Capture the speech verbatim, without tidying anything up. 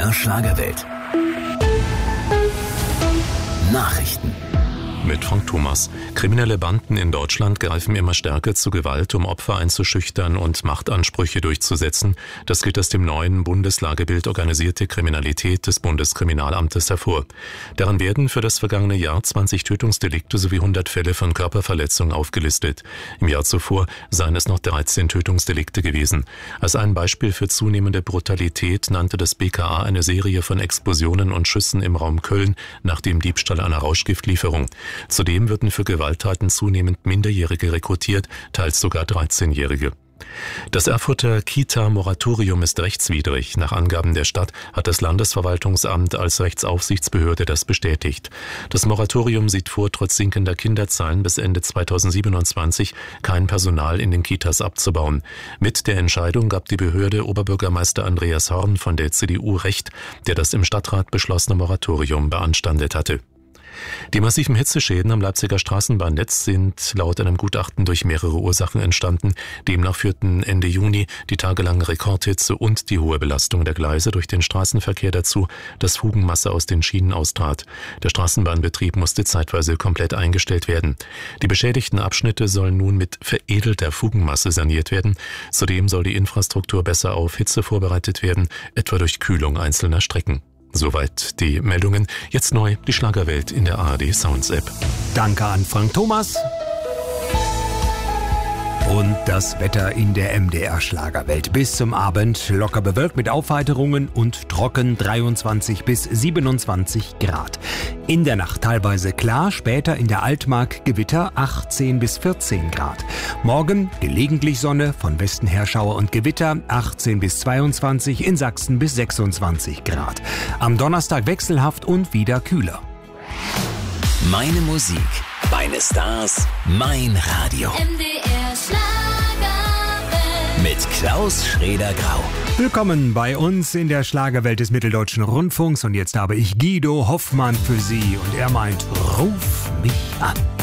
R Schlagerwelt. Nachrichten. Mit Frank Thomas. Kriminelle Banden in Deutschland greifen immer stärker zu Gewalt, um Opfer einzuschüchtern und Machtansprüche durchzusetzen. Das geht aus dem neuen Bundeslagebild Organisierte Kriminalität des Bundeskriminalamtes hervor. Daran werden für das vergangene Jahr zwanzig Tötungsdelikte sowie hundert Fälle von Körperverletzung aufgelistet. Im Jahr zuvor seien es noch dreizehn Tötungsdelikte gewesen. Als ein Beispiel für zunehmende Brutalität nannte das B K A eine Serie von Explosionen und Schüssen im Raum Köln nach dem Diebstahl einer Rauschgiftlieferung. Zudem würden für Gewalttaten zunehmend Minderjährige rekrutiert, teils sogar dreizehnjährige. Das Erfurter Kita-Moratorium ist rechtswidrig. Nach Angaben der Stadt hat das Landesverwaltungsamt als Rechtsaufsichtsbehörde das bestätigt. Das Moratorium sieht vor, trotz sinkender Kinderzahlen bis Ende zweitausendsiebenundzwanzig kein Personal in den Kitas abzubauen. Mit der Entscheidung gab die Behörde Oberbürgermeister Andreas Horn von der C D U recht, der das im Stadtrat beschlossene Moratorium beanstandet hatte. Die massiven Hitzeschäden am Leipziger Straßenbahnnetz sind laut einem Gutachten durch mehrere Ursachen entstanden. Demnach führten Ende Juni die tagelange Rekordhitze und die hohe Belastung der Gleise durch den Straßenverkehr dazu, dass Fugenmasse aus den Schienen austrat. Der Straßenbahnbetrieb musste zeitweise komplett eingestellt werden. Die beschädigten Abschnitte sollen nun mit veredelter Fugenmasse saniert werden. Zudem soll die Infrastruktur besser auf Hitze vorbereitet werden, etwa durch Kühlung einzelner Strecken. Soweit die Meldungen. Jetzt neu die Schlagerwelt in der A R D Sounds App. Danke an Frank Thomas. Und das Wetter in der M D R Schlagerwelt. Bis zum Abend locker bewölkt mit Aufheiterungen und trocken dreiundzwanzig bis siebenundzwanzig Grad. In der Nacht teilweise klar, später in der Altmark Gewitter achtzehn bis vierzehn Grad. Morgen gelegentlich Sonne, von Westen her Schauer und Gewitter achtzehn bis zweiundzwanzig, in Sachsen bis sechsundzwanzig Grad. Am Donnerstag wechselhaft und wieder kühler. Meine Musik, meine Stars, mein Radio. M D R Schlagerwelt. Mit Klaus Schraeder-Grau. Willkommen bei uns in der Schlagerwelt des Mitteldeutschen Rundfunks. Und jetzt habe ich Guido Hoffmann für Sie. Und er meint, ruf mich an.